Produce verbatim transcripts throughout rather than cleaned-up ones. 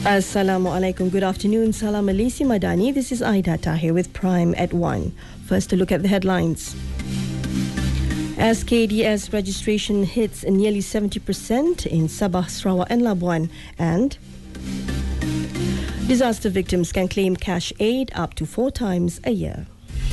Assalamu alaikum. Good afternoon. Salam Alisi Madani. This is Aida Tahir with Prime at one. First, a look at the headlines. S K D S registration hits nearly seventy percent in Sabah, Sarawak and Labuan. And disaster victims can claim cash aid up to four times a year.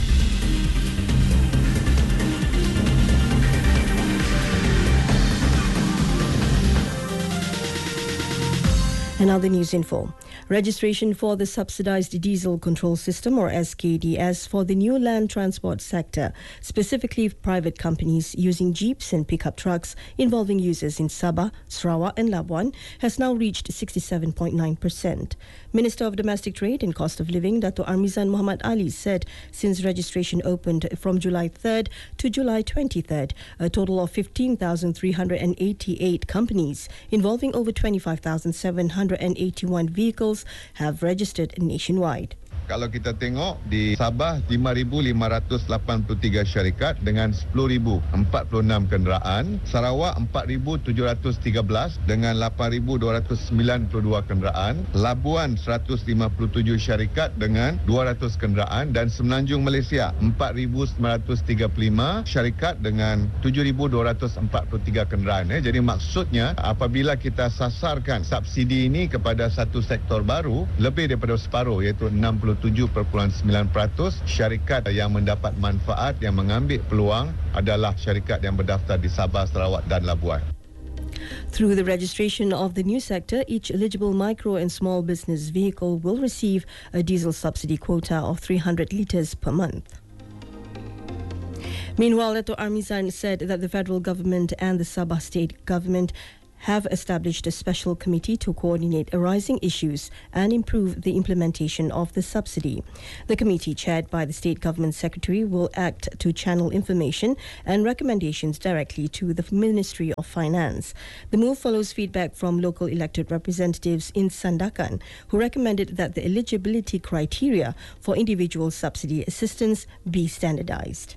And now the news info. Registration for the Subsidized Diesel Control System, or S K D S, for the new land transport sector, specifically private companies using jeeps and pickup trucks involving users in Sabah, Sarawak and Labuan, has now reached sixty-seven point nine percent. Minister of Domestic Trade and Cost of Living, Dato' Armizan Muhammad Ali, said since registration opened from July third to July twenty-third, a total of fifteen thousand three hundred eighty-eight companies involving over twenty-five thousand seven hundred eighty-one vehicles have registered nationwide. Kalau kita tengok di Sabah lima ribu lima ratus lapan puluh tiga syarikat dengan sepuluh ribu empat puluh enam kenderaan, Sarawak empat ribu tujuh ratus tiga belas dengan lapan ribu dua ratus sembilan puluh dua kenderaan, Labuan seratus lima puluh tujuh syarikat dengan dua ratus kenderaan dan Semenanjung Malaysia empat ribu sembilan ratus tiga puluh lima syarikat dengan tujuh ribu dua ratus empat puluh tiga kenderaan. Eh. Jadi maksudnya apabila kita sasarkan subsidi ini kepada satu sektor baru, lebih daripada separuh iaitu enam puluh tujuh perpuluhan sembilan peratus syarikat yang mendapat manfaat yang mengambil peluang adalah syarikat yang berdaftar di Sabah, Sarawak dan Labuan. Through the registration of the new sector, each eligible micro and small business vehicle will receive a diesel subsidy quota of three hundred litres per month. Meanwhile, Dato' Armizan said that the federal government and the Sabah state government have established a special committee to coordinate arising issues and improve the implementation of the subsidy. The committee, chaired by the State Government Secretary, will act to channel information and recommendations directly to the Ministry of Finance. The move follows feedback from local elected representatives in Sandakan, who recommended that the eligibility criteria for individual subsidy assistance be standardized.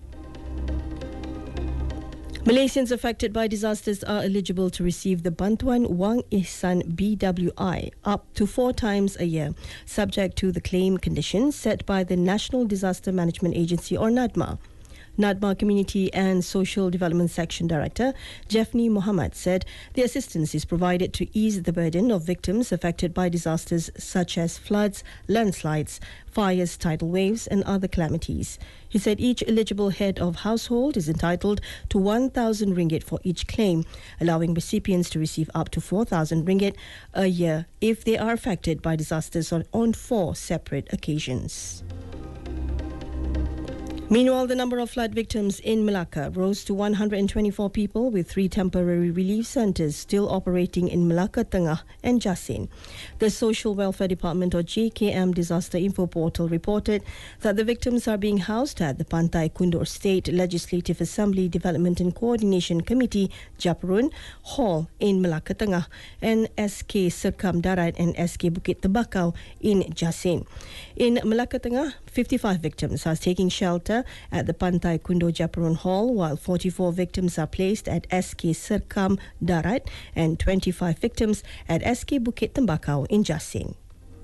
Malaysians affected by disasters are eligible to receive the Bantuan Wang Ihsan B W I up to four times a year, subject to the claim conditions set by the National Disaster Management Agency, or NADMA. NADMA Community and Social Development Section Director Jeffney Mohammed said the assistance is provided to ease the burden of victims affected by disasters such as floods, landslides, fires, tidal waves and other calamities. He said each eligible head of household is entitled to one thousand ringgit for each claim, allowing recipients to receive up to four thousand ringgit a year if they are affected by disasters on, on four separate occasions. Meanwhile, the number of flood victims in Malacca rose to one hundred twenty-four people, with three temporary relief centres still operating in Malacca Tengah and Jasin. The Social Welfare Department, or J K M Disaster Info Portal, reported that the victims are being housed at the Pantai Kundur State Legislative Assembly Development and Coordination Committee, Japarun Hall in Malacca Tengah, and S K Serkam Darat and S K Bukit Tembakau in Jasin. In Malacca Tengah, fifty-five victims are taking shelter at the Pantai Kundur Japarun Hall, while forty-four victims are placed at S K Serkam Darat and twenty-five victims at S K Bukit Tembakau in Jasin.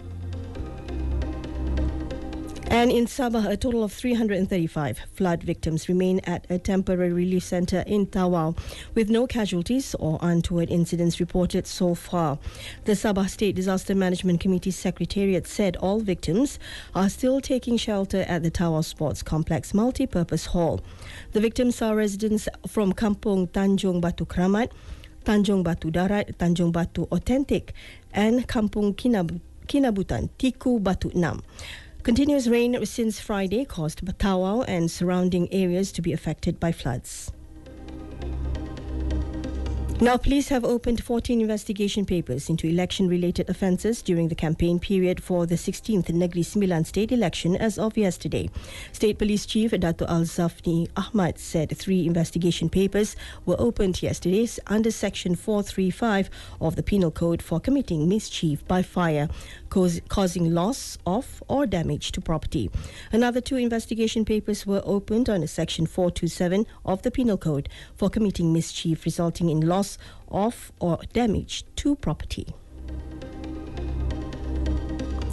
And in Sabah, a total of three hundred thirty-five flood victims remain at a temporary relief centre in Tawau, with no casualties or untoward incidents reported so far. The Sabah State Disaster Management Committee Secretariat said all victims are still taking shelter at the Tawau Sports Complex Multi-Purpose Hall. The victims are residents from Kampung Tanjung Batu Kramat, Tanjung Batu Darat, Tanjung Batu Authentic and Kampung Kinab- Kinabutan, Tiku Batu Enam. Continuous rain since Friday caused Tawau and surrounding areas to be affected by floods. Now, police have opened fourteen investigation papers into election-related offences during the campaign period for the sixteenth Negeri Sembilan state election as of yesterday. State Police Chief Dato' Al-Zafni Ahmad said three investigation papers were opened yesterday under Section four thirty-five of the Penal Code for committing mischief by fire, cause, causing loss of or damage to property. Another two investigation papers were opened under Section four twenty-seven of the Penal Code for committing mischief resulting in loss of or damage to property.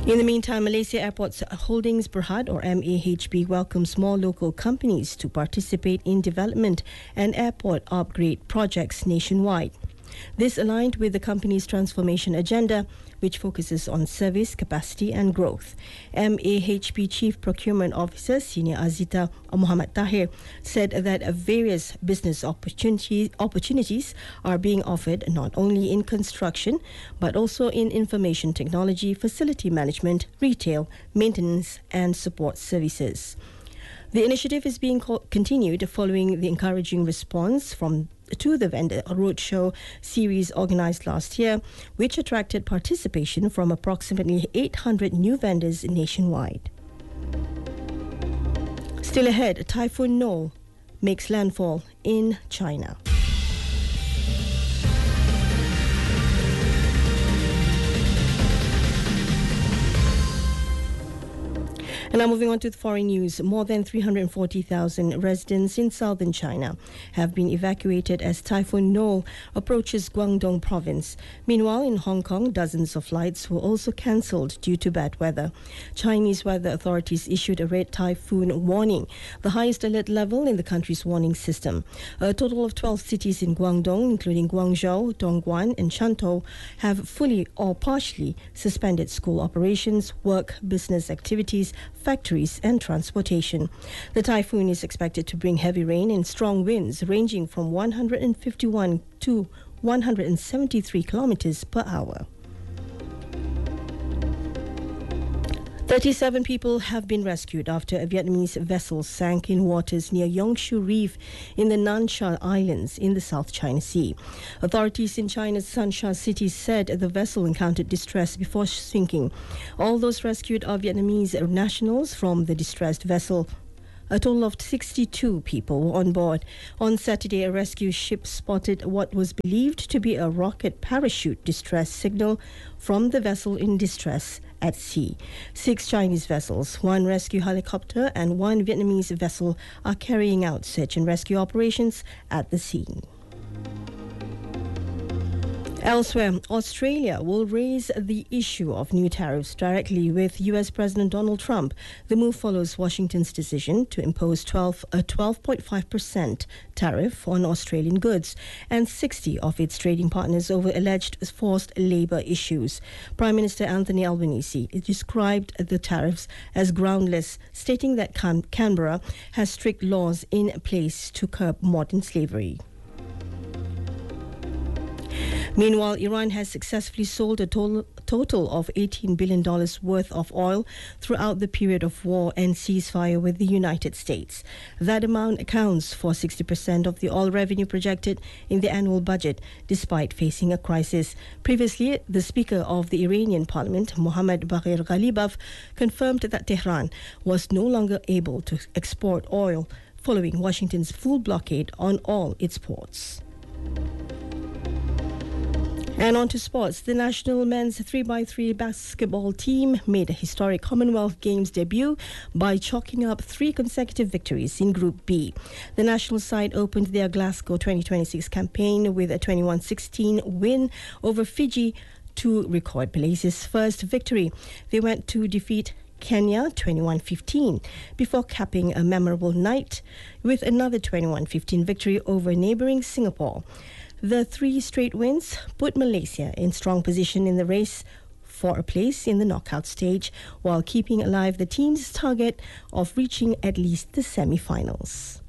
In the meantime, Malaysia Airports Holdings Berhad, or M A H B, welcomes more local companies to participate in development and airport upgrade projects nationwide. This aligned with the company's transformation agenda, which focuses on service, capacity and growth. M A H B Chief Procurement Officer Senior Azita Muhammad Tahir said that various business opportunity, opportunities are being offered not only in construction, but also in information technology, facility management, retail, maintenance and support services. The initiative is being co- continued following the encouraging response from to the vendor roadshow series organized last year, which attracted participation from approximately eight hundred new vendors nationwide. Still ahead, Typhoon Noel makes landfall in China. And now moving on to the foreign news. More than three hundred forty thousand residents in southern China have been evacuated as Typhoon Noel approaches Guangdong province. Meanwhile, in Hong Kong, dozens of flights were also cancelled due to bad weather. Chinese weather authorities issued a red typhoon warning, the highest alert level in the country's warning system. A total of twelve cities in Guangdong, including Guangzhou, Dongguan and Shantou, have fully or partially suspended school operations, work, business activities, factories and transportation. The typhoon is expected to bring heavy rain and strong winds ranging from one hundred fifty-one to one hundred seventy-three kilometers per hour. thirty-seven people have been rescued after a Vietnamese vessel sank in waters near Yongshu Reef in the Nansha Islands in the South China Sea. Authorities in China's Sansha city said the vessel encountered distress before sinking. All those rescued are Vietnamese nationals from the distressed vessel. A total of sixty-two people were on board. On Saturday, a rescue ship spotted what was believed to be a rocket parachute distress signal from the vessel in distress at sea. Six Chinese vessels, one rescue helicopter and one Vietnamese vessel are carrying out search and rescue operations at the scene. Elsewhere, Australia will raise the issue of new tariffs directly with U S President Donald Trump. The move follows Washington's decision to impose twelve, a twelve point five percent tariff on Australian goods and sixty of its trading partners over alleged forced labour issues. Prime Minister Anthony Albanese described the tariffs as groundless, stating that Can- Canberra has strict laws in place to curb modern slavery. Meanwhile, Iran has successfully sold a total, total of eighteen billion dollars worth of oil throughout the period of war and ceasefire with the United States. That amount accounts for sixty percent of the oil revenue projected in the annual budget, despite facing a crisis. Previously, the Speaker of the Iranian Parliament, Mohammad Baghir Ghalibaf, confirmed that Tehran was no longer able to export oil following Washington's full blockade on all its ports. And on to sports. The national men's three by three basketball team made a historic Commonwealth Games debut by chalking up three consecutive victories in Group B. The national side opened their Glasgow twenty twenty-six campaign with a twenty-one sixteen win over Fiji to record Malaysia's first victory. They went to defeat Kenya twenty-one fifteen before capping a memorable night with another twenty-one fifteen victory over neighbouring Singapore. The three straight wins put Malaysia in strong position in the race for a place in the knockout stage, while keeping alive the team's target of reaching at least the semi-finals.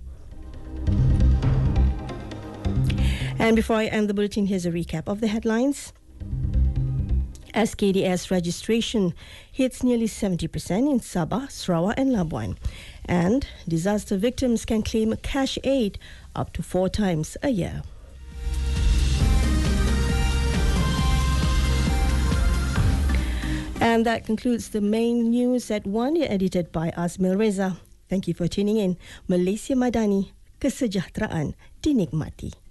And before I end the bulletin, here's a recap of the headlines. S K D S registration hits nearly seventy percent in Sabah, Sarawak and Labuan. And disaster victims can claim cash aid up to four times a year. And that concludes the main news at one, edited by Azmil Reza. Thank you for tuning in. Malaysia Madani, kesejahteraan dinikmati.